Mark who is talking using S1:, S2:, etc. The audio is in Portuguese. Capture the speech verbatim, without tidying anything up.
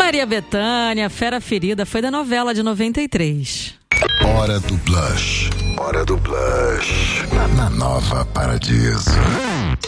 S1: Maria Bethânia, Fera Ferida, foi da novela de noventa e três.
S2: Hora do Blush. Hora do Blush. Na Nova Paradiso.